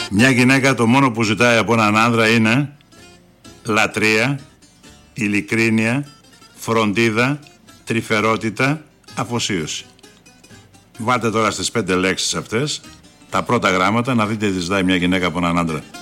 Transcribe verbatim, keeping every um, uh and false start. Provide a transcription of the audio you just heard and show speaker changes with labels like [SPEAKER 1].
[SPEAKER 1] Μια γυναίκα το μόνο που ζητάει από έναν άνδρα είναι λατρεία, ειλικρίνεια, φροντίδα, τρυφερότητα, αφοσίωση. Βάλτε τώρα στις πέντε λέξεις αυτές τα πρώτα γράμματα να δείτε τι ζητάει μια γυναίκα από έναν άντρα.